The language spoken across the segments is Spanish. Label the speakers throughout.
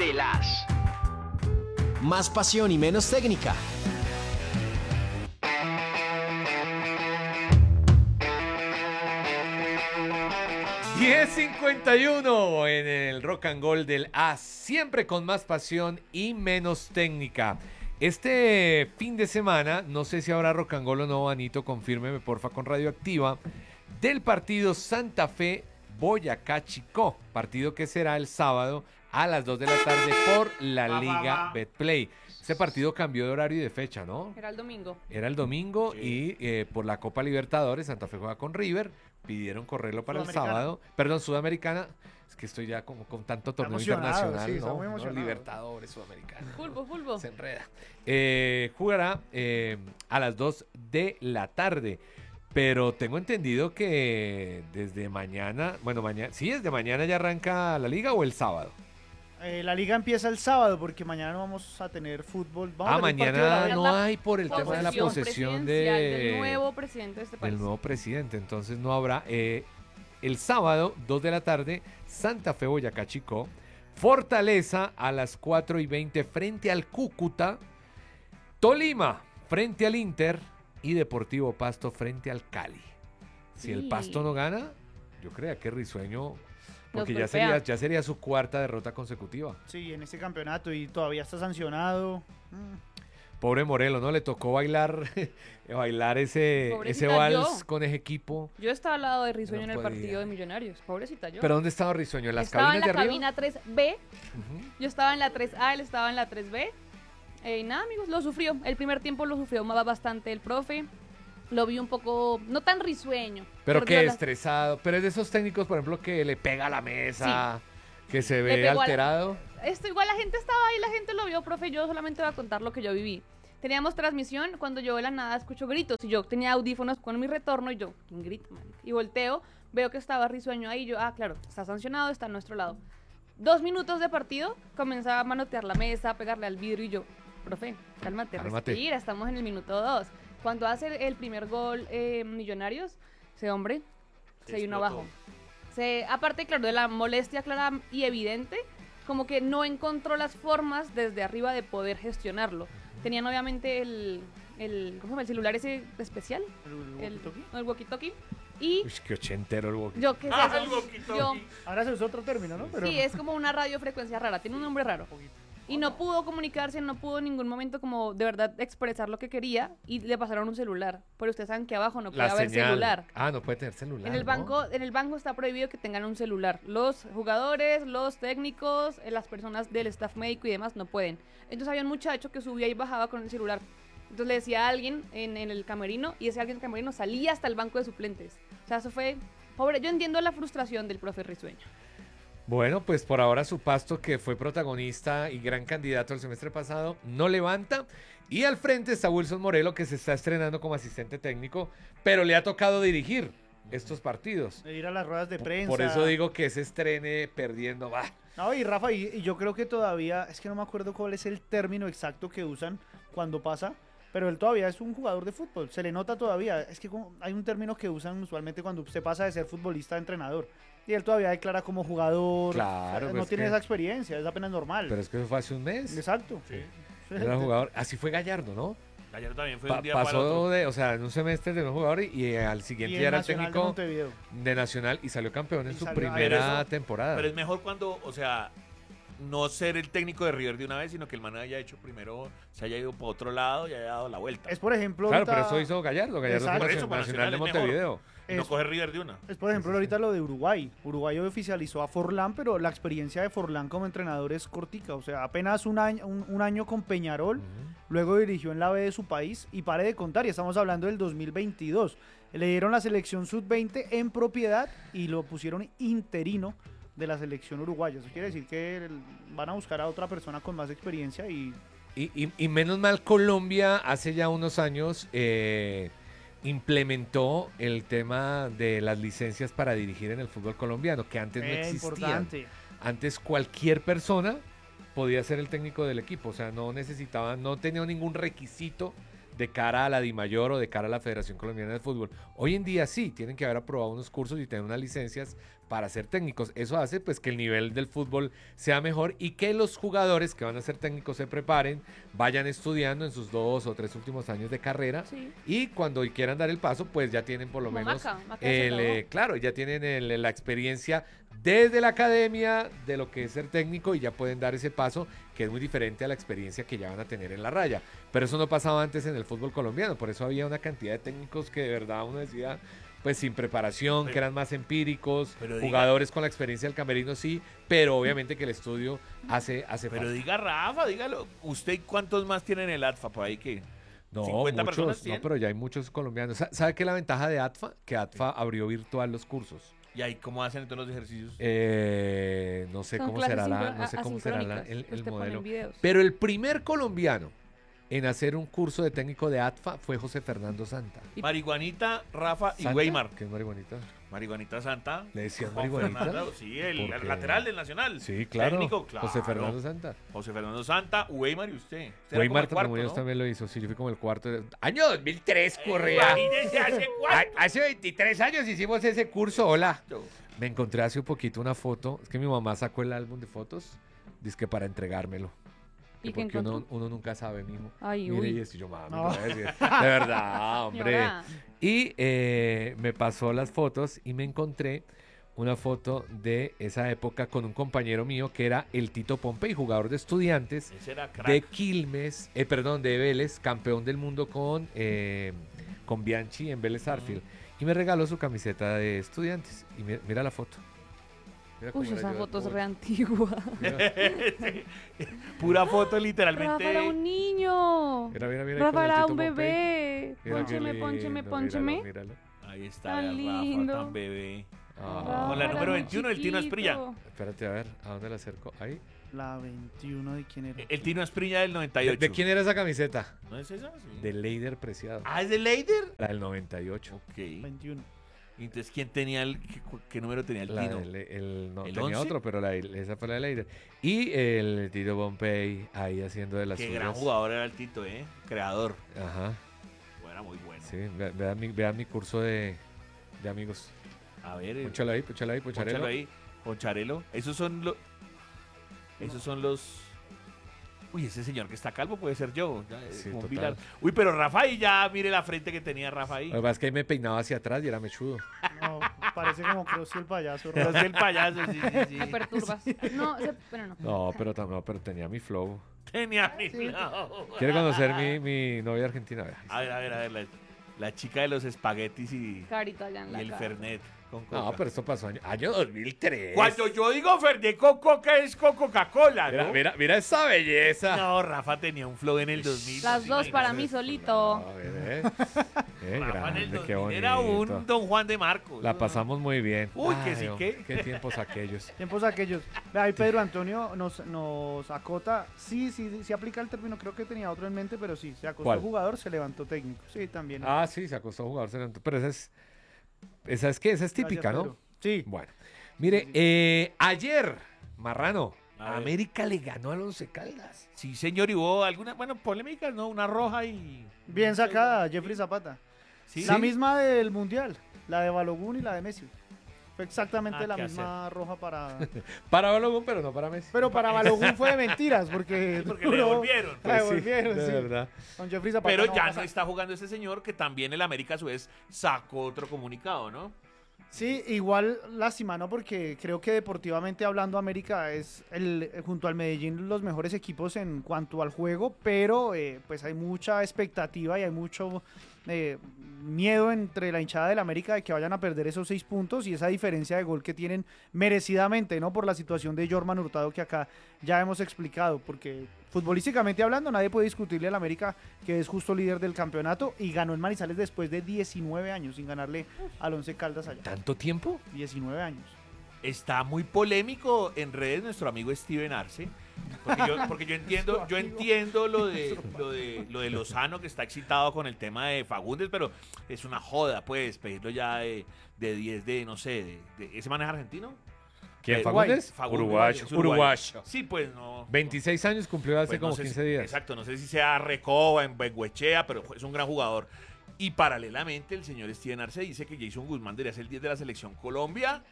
Speaker 1: del As.
Speaker 2: Más pasión y menos técnica.
Speaker 3: $10.51 en el Rock and Roll del As, siempre con más pasión y menos técnica. Este fin de semana, no sé si habrá Rock and Roll o no, Anito, confírmeme porfa con Radioactiva, del partido Santa Fe Boyacá Chicó, partido que será el sábado a las 2 de la tarde por la Liga Betplay. Ese partido cambió de horario y de fecha, ¿no?
Speaker 4: Era el domingo.
Speaker 3: Era el domingo y por la Copa Libertadores, Santa Fe juega con River, pidieron correrlo para el sábado. Perdón, Sudamericana. Es que estoy ya como con tanto torneo internacional,
Speaker 5: sí,
Speaker 3: ¿no?
Speaker 5: muy
Speaker 3: ¿No? Libertadores, Sudamericana.
Speaker 4: Fulbo.
Speaker 3: Se enreda. Jugará a las 2 de la tarde. Pero tengo entendido que desde mañana, desde mañana ya arranca la liga o el sábado.
Speaker 5: La liga empieza el sábado porque mañana no vamos a tener fútbol.
Speaker 3: Mañana no hay por el tema de la posesión
Speaker 4: presidencial del nuevo presidente de este país.
Speaker 3: Del nuevo presidente, entonces no habrá. El sábado, 2 de la tarde, Santa Fe Boyacá Chicó. Fortaleza a las 4:20 frente al Cúcuta. Tolima frente al Inter. Y Deportivo Pasto frente al Cali. Si el Pasto no gana, yo creo que Risueño, porque ya sería su cuarta derrota consecutiva.
Speaker 5: Sí, en este campeonato y todavía está sancionado.
Speaker 3: Pobre Morelos, ¿no? Le tocó bailar ese vals con ese equipo.
Speaker 4: Yo estaba al lado de Risueño en el partido de Millonarios. Pobrecita yo.
Speaker 3: ¿Pero dónde estaba Risueño? ¿En las cabinas de arriba?
Speaker 4: Estaba en la cabina 3B. Yo estaba en la 3A, él estaba en la 3B. Y nada, amigos, lo sufrió. El primer tiempo lo sufrió bastante el profe. Lo vi un poco, no tan risueño.
Speaker 3: Pero que estresado. Pero es de esos técnicos, por ejemplo, que le pega a la mesa, que se ve alterado.
Speaker 4: Igual la gente estaba ahí, la gente lo vio, profe. Yo solamente voy a contar lo que yo viví. Teníamos transmisión, cuando yo de la nada escucho gritos. Y yo tenía audífonos con mi retorno y yo, ¿quién grita, man? Y volteo, veo que estaba Risueño ahí. Y yo, claro, está sancionado, está a nuestro lado. 2 minutos de partido, comenzaba a manotear la mesa, a pegarle al vidrio y yo, profe, cálmate. Respira, estamos en el minuto 2. Cuando hace el primer gol Millonarios, ese hombre se vino abajo. Aparte, claro, de la molestia clara y evidente, como que no encontró las formas desde arriba de poder gestionarlo. Tenían obviamente el ¿cómo se llama? El celular ese especial. ¿El walkie-talkie? Y
Speaker 3: uy, qué ochentero el walkie-talkie.
Speaker 4: Yo, ¿qué es eso?
Speaker 5: El walkie-talkie. Ahora se usa otro término, ¿no? Pero...
Speaker 4: Sí, es como una radiofrecuencia rara, tiene un nombre raro. Y no pudo comunicarse, no pudo en ningún momento como de verdad expresar lo que quería y le pasaron un celular. Pero ustedes saben que abajo no puede haber celular.
Speaker 3: No puede tener celular.
Speaker 4: En el banco está prohibido que tengan un celular. Los jugadores, los técnicos, las personas del staff médico y demás no pueden. Entonces había un muchacho que subía y bajaba con el celular. Entonces le decía a alguien en el camerino y ese alguien en el camerino salía hasta el banco de suplentes. O sea, eso fue pobre. Yo entiendo la frustración del profe Risueño.
Speaker 3: Bueno, pues por ahora su Pasto, que fue protagonista y gran candidato el semestre pasado, no levanta. Y al frente está Wilson Morelo, que se está estrenando como asistente técnico, pero le ha tocado dirigir estos partidos.
Speaker 5: Ir a las ruedas de prensa.
Speaker 3: Por eso digo que se estrene perdiendo.
Speaker 5: No, y Rafa, y yo creo que todavía, es que no me acuerdo cuál es el término exacto que usan cuando pasa, pero él todavía es un jugador de fútbol, se le nota todavía. Es que hay un término que usan usualmente cuando se pasa de ser futbolista a entrenador. Y él todavía declara como jugador.
Speaker 3: Claro,
Speaker 5: no tiene esa experiencia, es apenas normal.
Speaker 3: Pero es que eso fue hace un mes.
Speaker 5: Exacto.
Speaker 3: Sí. Era jugador. Así fue Gallardo, ¿no?
Speaker 6: Gallardo también fue un día para
Speaker 3: pasó
Speaker 6: otro.
Speaker 3: o sea, en un semestre de un jugador y al siguiente ya era el técnico de Nacional y salió campeón en su primera temporada.
Speaker 6: Pero es mejor cuando, o sea, no ser el técnico de River de una vez, sino que el man haya hecho primero, se haya ido por otro lado y haya dado la vuelta.
Speaker 5: Es por ejemplo.
Speaker 3: Claro, pero eso hizo Gallardo. Gallardo fue Nacional de Montevideo.
Speaker 6: No coge River de una.
Speaker 5: Es por ejemplo ahorita lo de Uruguay. Uruguay oficializó a Forlán, pero la experiencia de Forlán como entrenador es cortica. O sea, apenas un año con Peñarol, luego dirigió en la B de su país y pare de contar, y estamos hablando del 2022. Le dieron la selección sub-20 en propiedad y lo pusieron interino de la selección uruguaya. Eso quiere decir que van a buscar a otra persona con más experiencia y
Speaker 3: menos mal Colombia hace ya unos años implementó el tema de las licencias para dirigir en el fútbol colombiano, que antes no existían.
Speaker 5: Importante.
Speaker 3: Antes cualquier persona podía ser el técnico del equipo, o sea, no tenía ningún requisito de cara a la DIMAYOR o de cara a la Federación Colombiana de Fútbol. Hoy en día sí, tienen que haber aprobado unos cursos y tener unas licencias para ser técnicos. Eso hace pues que el nivel del fútbol sea mejor y que los jugadores que van a ser técnicos se preparen, vayan estudiando en sus 2 o 3 últimos años de carrera
Speaker 4: Sí.
Speaker 3: y cuando quieran dar el paso pues ya tienen por lo
Speaker 4: Como
Speaker 3: menos
Speaker 4: Maca se graduó.
Speaker 3: claro, ya tienen la experiencia desde la academia de lo que es ser técnico y ya pueden dar ese paso que es muy diferente a la experiencia que ya van a tener en la raya. Pero eso no pasaba antes en el fútbol colombiano, por eso había una cantidad de técnicos que de verdad uno decía, pues sin preparación, que eran más empíricos,
Speaker 6: pero diga-
Speaker 3: jugadores con la experiencia del camerino sí, pero obviamente que el estudio hace
Speaker 6: Pero
Speaker 3: falta.
Speaker 6: diga Rafa, dígalo. ¿Usted cuántos más tiene en el ATFA por ahí que?
Speaker 3: No,
Speaker 6: 50 personas
Speaker 3: muchos, no,
Speaker 6: tienen.
Speaker 3: pero ya hay muchos colombianos. ¿Sabe qué es la ventaja de ATFA? Que ATFA abrió virtual los cursos.
Speaker 6: ¿Y ahí cómo hacen todos los ejercicios?
Speaker 3: No sé
Speaker 4: Son
Speaker 3: cómo
Speaker 4: clases
Speaker 3: será no sé cómo será
Speaker 4: asincrónicas,
Speaker 3: el
Speaker 4: pues te ponen
Speaker 3: modelo.
Speaker 4: videos.
Speaker 3: Pero el primer colombiano en hacer un curso de técnico de ATFA fue José Fernando Santa.
Speaker 6: Marihuanita, Rafa y
Speaker 3: ¿Santa?
Speaker 6: Weimar.
Speaker 3: ¿Qué es marihuanita?
Speaker 6: Marihuanita Santa.
Speaker 3: ¿Le decían
Speaker 6: Juan
Speaker 3: marihuanita?
Speaker 6: Fernando, sí, el
Speaker 3: ¿Por qué?
Speaker 6: lateral del Nacional.
Speaker 3: Sí, claro.
Speaker 6: Técnico, claro.
Speaker 3: José Fernando Santa.
Speaker 6: José Fernando Santa, Weimar y usted. Usted era
Speaker 3: Weimar
Speaker 6: como el cuarto, ¿no?
Speaker 3: también lo hizo. Sí, yo fui como el cuarto. Año 2003 corría.
Speaker 6: Imagínese hace cuánto.
Speaker 3: Hace 23 años hicimos ese curso. Hola. Me encontré hace un poquito una foto. Es que mi mamá sacó el álbum de fotos. Dice que para entregármelo.
Speaker 4: ¿Y
Speaker 3: Que
Speaker 4: qué
Speaker 3: porque uno
Speaker 4: encontró?
Speaker 3: nunca sabe, mijo.
Speaker 4: Ay,
Speaker 3: Mire, y
Speaker 4: uy.
Speaker 3: esto yo, mami,
Speaker 5: No.
Speaker 3: no voy a decir. De verdad, hombre.
Speaker 4: Señora.
Speaker 3: Y me pasó las fotos y me encontré una foto de esa época con un compañero mío que era el Tito Pompey, jugador de Estudiantes,
Speaker 6: Ese era crack.
Speaker 3: de Quilmes, de Vélez, campeón del mundo con Bianchi en Vélez Arfield. Y me regaló su camiseta de Estudiantes. Y mira la foto. Mira cómo
Speaker 4: Uy,
Speaker 3: era
Speaker 4: esa
Speaker 3: yo,
Speaker 4: foto es
Speaker 3: uy,
Speaker 4: re antigua.
Speaker 3: mira,
Speaker 6: Pura foto, literalmente.
Speaker 4: Rafa era un niño.
Speaker 3: mira, mira, mira,
Speaker 4: Rafa
Speaker 3: con el
Speaker 4: era
Speaker 3: Tito
Speaker 4: un
Speaker 3: Pompey.
Speaker 4: bebé.
Speaker 3: Mira qué
Speaker 4: Póncheme,
Speaker 3: lindo,
Speaker 4: póncheme,
Speaker 3: míralo,
Speaker 4: póncheme.
Speaker 3: míralo.
Speaker 6: Ahí está,
Speaker 4: Tan
Speaker 6: Rafa,
Speaker 4: lindo.
Speaker 6: tan bebé.
Speaker 3: Ah,
Speaker 6: Con la
Speaker 4: Rafa
Speaker 6: número
Speaker 4: era muy
Speaker 6: 21, el Tino Asprilla.
Speaker 4: chiquito.
Speaker 3: espérate, a ver, ¿a dónde la acerco? Ahí.
Speaker 5: La 21 de quién era.
Speaker 6: El Tino Asprilla del
Speaker 3: ¿De,
Speaker 6: 98.
Speaker 3: de quién era esa camiseta?
Speaker 6: ¿No es esa? Sí.
Speaker 3: De Leider Preciado.
Speaker 6: Ah, ¿es de Leider?
Speaker 3: La del 98.
Speaker 6: Ok.
Speaker 5: 21.
Speaker 6: Y entonces, ¿quién tenía qué número tenía el
Speaker 3: La
Speaker 6: Tino?
Speaker 3: no,
Speaker 6: ¿El
Speaker 3: tenía
Speaker 6: 11?
Speaker 3: otro, pero esa fue la de Leider. Y el Tito Pompey ahí haciendo de las
Speaker 6: Qué
Speaker 3: suyas.
Speaker 6: gran jugador era el Tito, ¿eh? Creador.
Speaker 3: Ajá,
Speaker 6: Era muy bueno.
Speaker 3: sí. Vean mi curso de amigos.
Speaker 6: A ver,
Speaker 3: Pónchalo ahí,
Speaker 6: pónchalo
Speaker 3: poncharelo.
Speaker 6: ahí. Poncharelo. Esos son los... Uy, ese señor que está calvo puede ser yo. Ya,
Speaker 3: Sí,
Speaker 6: como un
Speaker 3: total.
Speaker 6: Vilar. Uy, pero Rafa ahí ya, mire la frente que tenía Rafa ahí.
Speaker 3: Lo que pasa es que ahí me peinaba hacia atrás y era mechudo.
Speaker 5: No, parece como Krusty el payaso.
Speaker 6: Pero es el payaso, sí, sí, sí.
Speaker 4: Me perturbas. No, pero no.
Speaker 3: No, pero tenía mi flow.
Speaker 6: Tenía mi flow.
Speaker 3: ¿Quiere conocer mi novia argentina? Vea.
Speaker 6: A ver, la chica de los espaguetis y
Speaker 4: Carita allá en la
Speaker 6: el
Speaker 4: cara.
Speaker 6: Fernet con coca.
Speaker 3: No, pero esto pasó año 2003.
Speaker 6: Cuando yo digo Fernet con coca es con Coca-Cola, ¿no?
Speaker 3: Mira esa belleza.
Speaker 6: No, Rafa tenía un flow en el 2000.
Speaker 4: Las dos para
Speaker 6: imagínate.
Speaker 4: mí solito.
Speaker 3: A ver,
Speaker 6: Rafa en el
Speaker 3: grande,
Speaker 6: 2000
Speaker 3: qué bonito.
Speaker 6: era un Don Juan de Marcos.
Speaker 3: La pasamos muy bien.
Speaker 6: Uy, que sí,
Speaker 3: hombre,
Speaker 6: ¿qué?
Speaker 3: qué tiempos aquellos.
Speaker 5: Tiempos aquellos. Vea, ahí Pedro Antonio nos acota. Sí aplica el término. Creo que tenía otro en mente, pero sí. Se acostó
Speaker 3: ¿Cuál?
Speaker 5: jugador, se levantó técnico. Sí, también.
Speaker 3: Ah, sí, se acostó a jugar. Pero esa es que esa es típica,
Speaker 5: Gracias,
Speaker 3: ¿no?
Speaker 5: Pedro. Sí.
Speaker 3: Bueno, mire, ayer, Marrano,
Speaker 6: A ver.
Speaker 3: América le ganó al Once Caldas.
Speaker 6: Sí, señor, y hubo algunas, bueno, polémicas, ¿no? Una roja y...
Speaker 5: Bien sacada, Jeffrey Zapata.
Speaker 6: Sí,
Speaker 5: La
Speaker 3: ¿Sí?
Speaker 5: misma del Mundial. La de Balogun y la de Messi. Fue exactamente la
Speaker 6: ¿qué
Speaker 5: misma roja para...
Speaker 3: Para Balogun, pero no para Messi.
Speaker 5: Pero para Balogun fue de mentiras, porque...
Speaker 6: Sí, porque le devolvieron.
Speaker 5: La
Speaker 3: Pues sí,
Speaker 5: devolvieron,
Speaker 3: de
Speaker 5: sí.
Speaker 3: verdad.
Speaker 5: Con Jeffrey Zapata
Speaker 6: Pero
Speaker 5: no
Speaker 6: ya
Speaker 5: pasa.
Speaker 6: no está jugando ese señor, que también el América a su vez sacó otro comunicado, ¿no?
Speaker 5: Sí, igual lástima, ¿no? Porque creo que deportivamente hablando América es junto al Medellín los mejores equipos en cuanto al juego, pero pues hay mucha expectativa y hay mucho miedo entre la hinchada del América de que vayan a perder esos 6 puntos y esa diferencia de gol que tienen merecidamente, ¿no? Por la situación de Jorman Hurtado que acá ya hemos explicado, porque futbolísticamente hablando nadie puede discutirle al América que es justo líder del campeonato y ganó en Manizales después de 19 años sin ganarle al Once Caldas allá.
Speaker 3: ¿Tanto tiempo?
Speaker 5: 19 años.
Speaker 6: Está muy polémico en redes nuestro amigo Steven Arce, porque yo entiendo lo de Lozano, que está excitado con el tema de Fagundes, pero es una joda, pues, pedirlo ya de 10 de, no sé, ese man es argentino.
Speaker 3: ¿Quién,
Speaker 6: Uruguay.
Speaker 3: Fagundes?
Speaker 6: Fagundes,
Speaker 3: Uruguayo.
Speaker 6: es uruguayo.
Speaker 3: Uruguayo.
Speaker 6: Sí, pues no.
Speaker 3: 26 años cumplió hace
Speaker 6: Pues no
Speaker 3: como
Speaker 6: sé
Speaker 3: 15
Speaker 6: si-
Speaker 3: días.
Speaker 6: Exacto, no sé si sea Recoba, en Benguechea, pero es un gran jugador. Y paralelamente, el señor Steven Arce dice que Jason Guzmán debería ser el 10 de la selección Colombia.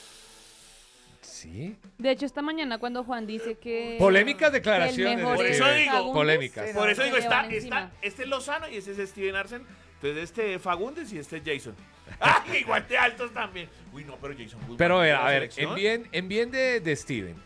Speaker 3: Sí.
Speaker 4: De hecho, esta mañana cuando Juan dice que...
Speaker 3: Polémicas
Speaker 4: que el
Speaker 3: declaraciones.
Speaker 4: mejor
Speaker 6: Por
Speaker 4: es
Speaker 6: eso digo,
Speaker 4: Fagundes,
Speaker 3: polémicas.
Speaker 6: Por eso
Speaker 4: se
Speaker 6: digo,
Speaker 4: le van
Speaker 6: está,
Speaker 4: encima.
Speaker 6: este es Lozano y ese es Steven Arce. Entonces, este es Fagundes y este es Jason. ¡Ah, igual de altos también! Uy, no, pero Jason Guzmán.
Speaker 3: Pero
Speaker 6: ¿de
Speaker 3: a
Speaker 6: la
Speaker 3: ver,
Speaker 6: selección?
Speaker 3: en bien de Steven,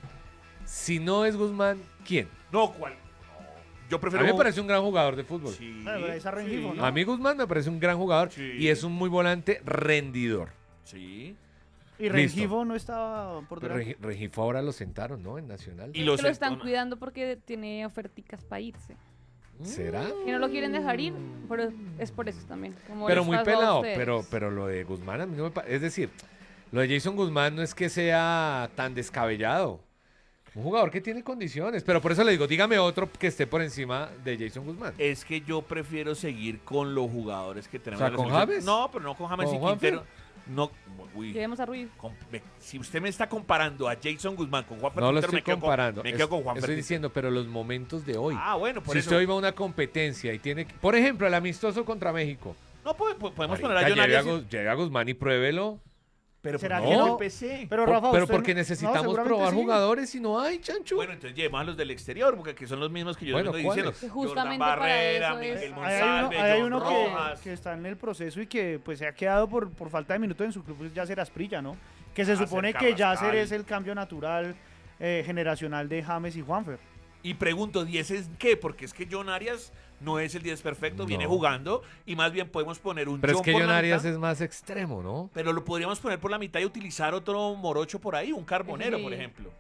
Speaker 3: si no es Guzmán, ¿quién?
Speaker 6: No, ¿cuál? No, yo
Speaker 3: A
Speaker 6: prefiero.
Speaker 3: mí me parece un gran jugador de fútbol.
Speaker 6: Sí,
Speaker 5: Bueno, pero esa Rengifo, ¿no?
Speaker 3: A mí Guzmán me parece un gran jugador
Speaker 6: Sí.
Speaker 3: y es un muy volante rendidor.
Speaker 6: Sí.
Speaker 5: Y Rengifo no estaba por
Speaker 3: Pero
Speaker 5: delante.
Speaker 3: Regifo ahora lo sentaron, ¿no? En Nacional.
Speaker 6: Y
Speaker 4: Es
Speaker 6: lo
Speaker 4: que lo están
Speaker 6: sentó-
Speaker 4: cuidando porque tiene oferticas para irse.
Speaker 3: ¿Será?
Speaker 4: Que no lo quieren dejar ir, pero es por eso también. como
Speaker 3: Pero
Speaker 4: les
Speaker 3: muy
Speaker 4: pasó a
Speaker 3: pelado.
Speaker 4: ustedes.
Speaker 3: Pero lo de Guzmán a mí no me parece. Es decir, lo de Jason Guzmán no es que sea tan descabellado. Un jugador que tiene condiciones. Pero por eso le digo, dígame otro que esté por encima de Jason Guzmán.
Speaker 6: Es que yo prefiero seguir con los jugadores que tenemos.
Speaker 3: O sea,
Speaker 6: en la
Speaker 3: ¿con
Speaker 6: selección.
Speaker 3: James?
Speaker 6: No, pero no con James
Speaker 3: ¿Con
Speaker 6: y
Speaker 3: Juanfer?
Speaker 6: Quintero. No, uy.
Speaker 4: Llevemos a Ruiz.
Speaker 6: Si usted me está comparando a Jason Guzmán con Juanfer
Speaker 3: No lo
Speaker 6: Quintero,
Speaker 3: estoy comparando.
Speaker 6: me quedo con Juanfer
Speaker 3: Estoy
Speaker 6: Quintero.
Speaker 3: diciendo, pero los momentos de hoy.
Speaker 6: Ah, bueno, por
Speaker 3: Si
Speaker 6: eso.
Speaker 3: usted hoy va a una competencia y tiene, por ejemplo, el amistoso contra México.
Speaker 6: No, podemos poner
Speaker 3: Marica,
Speaker 6: a John
Speaker 3: lleve a
Speaker 6: Arias.
Speaker 3: Lleve a Guzmán y pruébelo.
Speaker 6: Pero
Speaker 5: ¿Será
Speaker 6: ¿por
Speaker 3: que
Speaker 6: qué
Speaker 3: no?
Speaker 6: empecé?
Speaker 5: Pero
Speaker 3: Por-
Speaker 5: Rafa,
Speaker 3: pero
Speaker 5: usted
Speaker 3: porque
Speaker 5: no-
Speaker 3: necesitamos
Speaker 5: seguramente
Speaker 3: probar
Speaker 5: sí.
Speaker 3: jugadores y no hay, chancho.
Speaker 6: Bueno, entonces llevamos a los del exterior, porque que son los mismos que yo
Speaker 3: Bueno,
Speaker 6: vengo diciendo.
Speaker 3: ¿cuáles?
Speaker 4: Que
Speaker 6: Jordan
Speaker 4: justamente para
Speaker 6: Barrera,
Speaker 4: eso
Speaker 6: Miguel
Speaker 4: es-
Speaker 5: Ahí
Speaker 6: Monsalve,
Speaker 5: hay
Speaker 6: John
Speaker 5: uno
Speaker 6: Rojas.
Speaker 5: que está en el proceso y que pues se ha quedado por falta de minutos en su club, pues Yacer Asprilla, ¿no? Que se supone
Speaker 6: Yacer
Speaker 5: que Yacer
Speaker 6: Carrascal.
Speaker 5: es el cambio natural generacional de James y Juanfer.
Speaker 6: Y pregunto, ¿10 es qué? Porque es que John Arias no es el 10 perfecto, viene
Speaker 3: No.
Speaker 6: jugando y más bien podemos poner un
Speaker 3: Pero es
Speaker 6: John
Speaker 3: que
Speaker 6: por
Speaker 3: John
Speaker 6: la
Speaker 3: Arias
Speaker 6: mitad,
Speaker 3: es más extremo, ¿no?
Speaker 6: pero lo podríamos poner por la mitad y utilizar otro morocho por ahí, un carbonero,
Speaker 4: Sí.
Speaker 6: por ejemplo.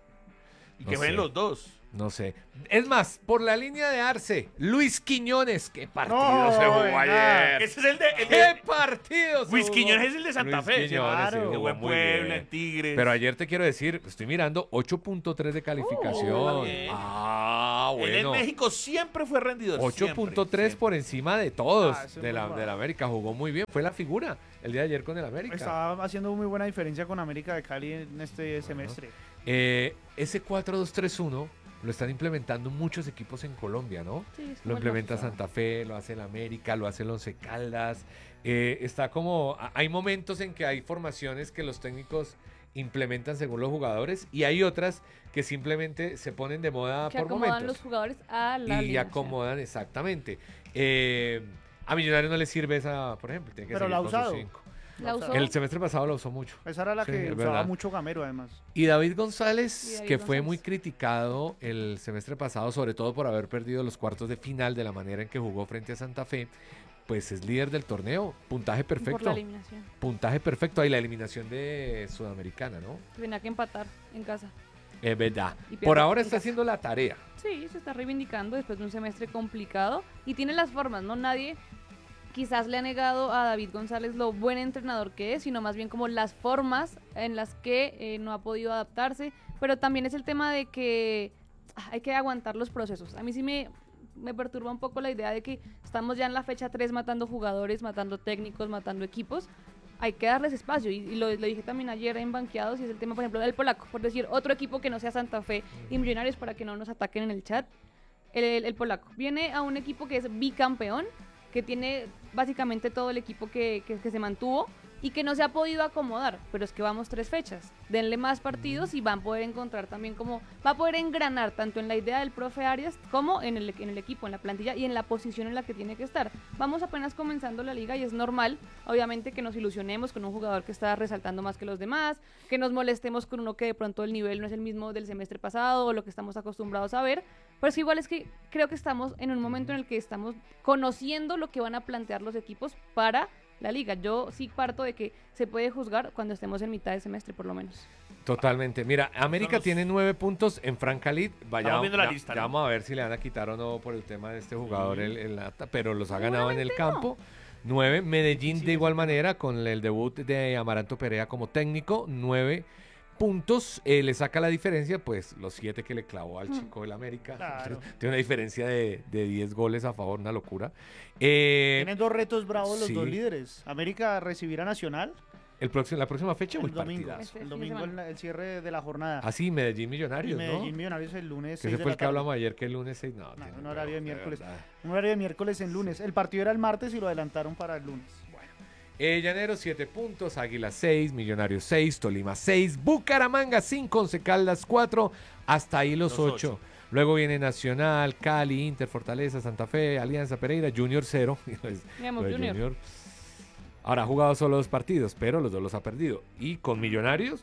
Speaker 6: Y
Speaker 3: No
Speaker 6: que jueguen
Speaker 3: sé.
Speaker 6: los dos.
Speaker 3: No sé. Es más, por la línea de Arce, Luis Quiñones. ¿Qué partido
Speaker 5: No,
Speaker 3: se jugó
Speaker 5: venga.
Speaker 3: ayer?
Speaker 6: Ese es el de...
Speaker 3: ¿Qué partido se
Speaker 6: Luis
Speaker 3: jugó?
Speaker 6: Quiñones es el de Santa
Speaker 3: Luis
Speaker 6: Fe.
Speaker 3: Quiñones,
Speaker 5: Claro.
Speaker 3: sí,
Speaker 6: Que
Speaker 3: jugó
Speaker 6: jugó en
Speaker 3: muy
Speaker 6: Puebla,
Speaker 3: bien.
Speaker 6: en Tigres.
Speaker 3: Pero ayer te quiero decir, estoy mirando 8.3 de calificación.
Speaker 6: bien.
Speaker 3: Ah,
Speaker 6: Él en
Speaker 3: bueno.
Speaker 6: México siempre fue rendidor.
Speaker 3: 8.3 por encima de todos
Speaker 5: Ah, ese
Speaker 3: de
Speaker 5: es
Speaker 3: la,
Speaker 5: muy bajo.
Speaker 3: del América. Jugó muy bien. Fue la figura el día de ayer con el América.
Speaker 5: Estaba haciendo muy buena diferencia con América de Cali en este semestre.
Speaker 3: Ese 4-2-3-1 lo están implementando muchos equipos en Colombia, ¿no?
Speaker 4: Sí, es como
Speaker 3: Lo
Speaker 4: el
Speaker 3: implementa
Speaker 4: más usado.
Speaker 3: Santa Fe, lo hace el América, lo hace el Once Caldas. Está como... Hay momentos en que hay formaciones que los técnicos implementan según los jugadores y hay otras que simplemente se ponen de moda
Speaker 4: Que
Speaker 3: por
Speaker 4: acomodan
Speaker 3: momentos.
Speaker 4: los jugadores a la
Speaker 3: Y
Speaker 4: alineación.
Speaker 3: acomodan exactamente. A Millonarios no le sirve esa, por ejemplo, tiene que
Speaker 5: Pero
Speaker 3: seguir
Speaker 5: la ha
Speaker 3: con sus
Speaker 5: usado.
Speaker 3: 5.
Speaker 4: La usó.
Speaker 3: El semestre pasado la usó mucho.
Speaker 5: Esa era la
Speaker 3: Sí,
Speaker 5: que
Speaker 3: es
Speaker 5: usaba
Speaker 3: verdad.
Speaker 5: mucho Gamero, además.
Speaker 3: Y David González,
Speaker 4: Y David
Speaker 3: que fue
Speaker 4: González.
Speaker 3: muy criticado el semestre pasado, sobre todo por haber perdido los cuartos de final de la manera en que jugó frente a Santa Fe, pues es líder del torneo. Puntaje
Speaker 4: por la
Speaker 3: perfecto.
Speaker 4: eliminación.
Speaker 3: Puntaje perfecto. Ahí la eliminación de Sudamericana, ¿no?
Speaker 4: Tenía que empatar en casa.
Speaker 3: Es verdad.
Speaker 4: Y
Speaker 3: Por
Speaker 4: pierde
Speaker 3: ahora
Speaker 4: en
Speaker 3: está
Speaker 4: casa.
Speaker 3: haciendo la tarea.
Speaker 4: Sí, se está reivindicando después de un semestre complicado y tiene las formas, ¿no? Nadie quizás le ha negado a David González lo buen entrenador que es, sino más bien como las formas en las que no ha podido adaptarse, pero también es el tema de que hay que aguantar los procesos. A mí sí me perturba un poco la idea de que estamos ya en la fecha 3 matando jugadores, matando técnicos, matando equipos. Hay que darles espacio y lo dije también ayer en Banqueados y es el tema, por ejemplo, del Polaco, por decir otro equipo que no sea Santa Fe y Millonarios para que no nos ataquen en el chat. El Polaco viene a un equipo que es bicampeón, que tiene básicamente todo el equipo que se mantuvo y que no se ha podido acomodar, pero es que vamos 3 fechas, denle más partidos y van a poder encontrar también como, va a poder engranar tanto en la idea del profe Arias como en el equipo, en la plantilla y en la posición en la que tiene que estar. Vamos apenas comenzando la liga y es normal, obviamente, que nos ilusionemos con un jugador que está resaltando más que los demás, que nos molestemos con uno que de pronto el nivel no es el mismo del semestre pasado o lo que estamos acostumbrados a ver, pero es que igual es que creo que estamos en un momento en el que estamos conociendo lo que van a plantear los equipos para la liga. Yo sí parto de que se puede juzgar cuando estemos en mitad de semestre, por lo menos.
Speaker 3: Totalmente. Mira, América
Speaker 6: Estamos-
Speaker 3: tiene 9 puntos en Franca League.
Speaker 6: Estamos viendo la lista,
Speaker 3: ya
Speaker 6: ¿no?
Speaker 3: vamos a ver si le van a quitar o no por el tema de este jugador, pero los ha ganado en el campo. 9. Medellín de igual manera con el debut de Amaranto Perea como técnico. 9 puntos. Le saca la diferencia, pues los 7 que le clavó al chico del América.
Speaker 5: Claro.
Speaker 3: Tiene una diferencia de 10 goles a favor, una locura.
Speaker 5: Tienen dos retos bravos los
Speaker 3: sí.
Speaker 5: dos líderes. América recibirá Nacional
Speaker 3: La próxima fecha o
Speaker 5: El
Speaker 3: el
Speaker 5: domingo.
Speaker 3: partidazo.
Speaker 4: Este
Speaker 5: El
Speaker 4: fin de
Speaker 5: domingo
Speaker 4: semana.
Speaker 5: el cierre de la jornada.
Speaker 3: Ah, sí, Medellín
Speaker 5: Y
Speaker 3: Millonarios,
Speaker 5: Medellín
Speaker 3: ¿no?
Speaker 5: Millonarios el lunes.
Speaker 3: Que
Speaker 5: 6
Speaker 3: ese
Speaker 5: de
Speaker 3: fue
Speaker 5: la
Speaker 3: el que
Speaker 5: tarde.
Speaker 3: hablamos ayer, que el lunes 6. No,
Speaker 5: No,
Speaker 3: tiene
Speaker 5: un horario de
Speaker 3: huevos,
Speaker 5: miércoles.
Speaker 3: verdad.
Speaker 5: Un horario de miércoles en lunes. El partido era el martes y lo adelantaron para el lunes.
Speaker 3: Llaneros 7 puntos, Águila 6, Millonarios 6, Tolima 6, Bucaramanga 5, Once Caldas 4, hasta ahí los
Speaker 6: Los
Speaker 3: 8.
Speaker 6: ocho.
Speaker 3: Luego viene Nacional, Cali, Inter, Fortaleza, Santa Fe, Alianza Pereira, Junior 0.
Speaker 4: Digamos,
Speaker 3: Lo de
Speaker 4: Junior.
Speaker 3: Ahora ha jugado solo 2 partidos, pero los 2 los ha perdido. Y con Millonarios,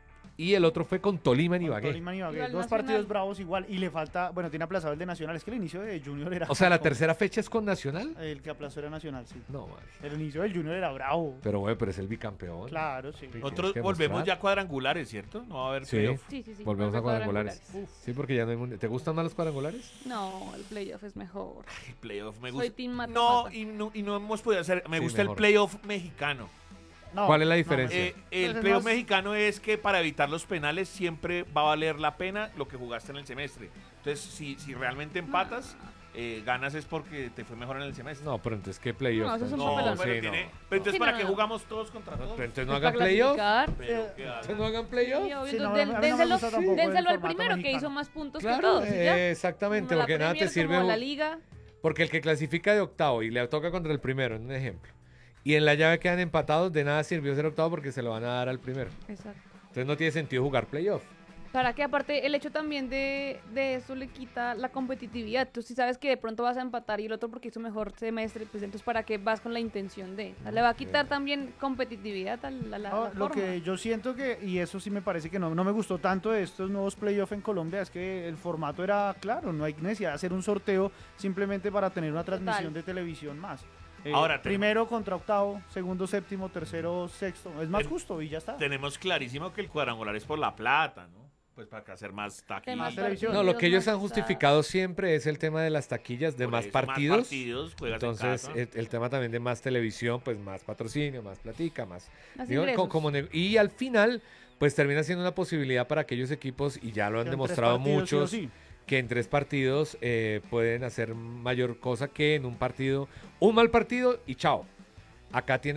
Speaker 3: y el otro fue con Tolima en Ibagué.
Speaker 5: Tolima y Ibagué.
Speaker 4: Igual
Speaker 5: Dos
Speaker 4: Nacional.
Speaker 5: partidos bravos igual. Y le falta, bueno, tiene aplazado el de Nacional. Es que el inicio de Junior era.
Speaker 3: O sea, la
Speaker 5: bravo.
Speaker 3: tercera fecha es con Nacional.
Speaker 5: El que aplazó era Nacional, sí.
Speaker 3: No, madre.
Speaker 5: El inicio del Junior era bravo.
Speaker 3: Pero bueno, pero es el bicampeón.
Speaker 5: Claro, sí.
Speaker 6: Nosotros
Speaker 3: que
Speaker 6: volvemos
Speaker 3: mostrar.
Speaker 6: ya cuadrangulares, ¿cierto? No va a haber
Speaker 3: Sí.
Speaker 6: playoff.
Speaker 4: Sí, sí, sí.
Speaker 3: Volvemos a
Speaker 4: vuelve
Speaker 3: cuadrangulares. Sí, porque ya no hay ¿Te gustan más los cuadrangulares?
Speaker 4: No, el playoff es mejor.
Speaker 6: El playoff me
Speaker 4: Soy
Speaker 6: gusta.
Speaker 4: team mata,
Speaker 6: No,
Speaker 4: mata.
Speaker 6: y no hemos podido hacer. Me
Speaker 3: Sí,
Speaker 6: gusta
Speaker 3: mejor.
Speaker 6: el playoff mexicano.
Speaker 5: No,
Speaker 3: ¿Cuál es la
Speaker 5: no,
Speaker 3: diferencia?
Speaker 6: El
Speaker 5: Pues es
Speaker 6: playoff
Speaker 5: más-
Speaker 6: mexicano es que para evitar los penales siempre va a valer la pena lo que jugaste en el semestre. Entonces, si realmente empatas, ganas es porque te fue mejor en el semestre.
Speaker 3: No, pero entonces, ¿qué playoff?
Speaker 4: No, eso es un
Speaker 6: No,
Speaker 4: papelón.
Speaker 6: pero,
Speaker 3: Sí,
Speaker 6: tiene-
Speaker 3: no.
Speaker 6: pero entonces,
Speaker 4: Sí,
Speaker 6: ¿para
Speaker 4: no,
Speaker 6: qué
Speaker 4: no.
Speaker 6: jugamos todos contra
Speaker 3: No,
Speaker 6: todos?
Speaker 3: pero entonces no
Speaker 4: Para
Speaker 3: hagan playoff.
Speaker 4: clasificar.
Speaker 6: Pero, ¿qué hago?
Speaker 3: Entonces no hagan
Speaker 4: Sí,
Speaker 3: playoff.
Speaker 4: obvio,
Speaker 5: Sí, no,
Speaker 4: entonces
Speaker 5: a mí no me
Speaker 4: dénselo,
Speaker 5: gusta tampoco el
Speaker 4: dénselo al
Speaker 5: formato
Speaker 4: primero que
Speaker 5: mexicano.
Speaker 4: hizo más puntos que
Speaker 3: Claro,
Speaker 4: todos. ¿y ya?
Speaker 3: exactamente,
Speaker 4: Como la
Speaker 3: porque nada te
Speaker 4: Premier,
Speaker 3: sirve.
Speaker 4: como la liga.
Speaker 3: Porque el que clasifica de octavo y le toca contra el primero, en un ejemplo, y en la llave quedan empatados, de nada sirvió ser octavo porque se lo van a dar al primero.
Speaker 4: Exacto.
Speaker 3: Entonces no tiene sentido jugar playoff.
Speaker 4: Para que aparte el hecho también de eso le quita la competitividad. Tú sí sabes que de pronto vas a empatar y el otro porque hizo mejor semestre, pues entonces ¿para qué vas con la intención de? O sea, le va a quitar también competitividad a la
Speaker 5: No, lo
Speaker 4: forma.
Speaker 5: que yo siento que, y eso sí me parece que no me gustó tanto de estos nuevos playoffs en Colombia, es que el formato era claro, no hay necesidad de hacer un sorteo simplemente para tener una transmisión de televisión más.
Speaker 6: Ahora,
Speaker 5: primero contra octavo, segundo, séptimo, tercero, sexto. Es más justo y ya está.
Speaker 6: Tenemos clarísimo que el cuadrangular es por la plata, ¿no? Pues para hacer más taquillas.
Speaker 4: Más
Speaker 5: televisión.
Speaker 3: No, lo que ellos
Speaker 4: más
Speaker 3: han justificado siempre es el tema de las taquillas, de
Speaker 6: Por
Speaker 3: más
Speaker 6: eso,
Speaker 3: partidos.
Speaker 6: juegas
Speaker 3: Entonces,
Speaker 6: en casa.
Speaker 3: el tema también de más televisión, pues más patrocinio, más platica, más.
Speaker 4: Más
Speaker 3: digo,
Speaker 4: ingresos.
Speaker 3: y al final, pues termina siendo una posibilidad para aquellos equipos, y ya lo han
Speaker 5: Que en
Speaker 3: demostrado
Speaker 5: 3 partidos, sí o
Speaker 3: muchos,
Speaker 5: sí.
Speaker 3: que en 3 partidos pueden hacer mayor cosa que en un partido, un mal partido y chao. Acá tiene